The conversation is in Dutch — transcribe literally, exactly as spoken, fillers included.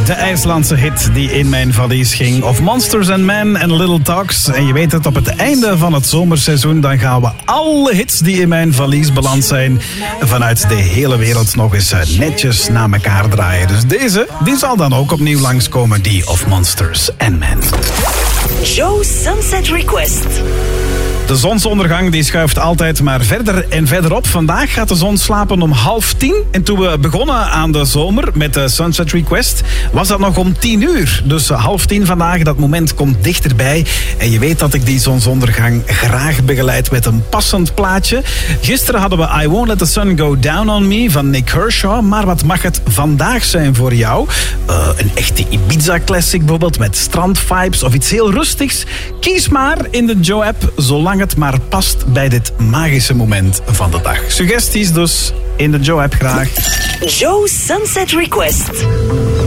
de IJslandse hit die in mijn valies ging. Of Monsters and Men en Little Talks. En je weet het, op het einde van het zomerseizoen dan gaan we alle hits die in mijn valies beland zijn vanuit de hele wereld nog eens netjes naar elkaar draaien. Dus deze, die zal dan ook opnieuw langskomen, die of Monsters and Men. Joe Sunset Request. De zonsondergang die schuift altijd maar verder en verder op. Vandaag gaat de zon slapen om half tien. En toen we begonnen aan de zomer met de Sunset Request, was dat nog om tien uur. Dus half tien vandaag, dat moment komt dichterbij. En je weet dat ik die zonsondergang graag begeleid met een passend plaatje. Gisteren hadden we I Won't Let the Sun Go Down on Me van Nick Kershaw. Maar wat mag het vandaag zijn voor jou? Uh, een echte Ibiza-classic bijvoorbeeld met strandvibes of iets heel rustigs? Kies maar in de Joe-app, zolang het maar past bij dit magische moment van de dag. Suggesties dus in de Joe-app graag. Joe Sunset Request.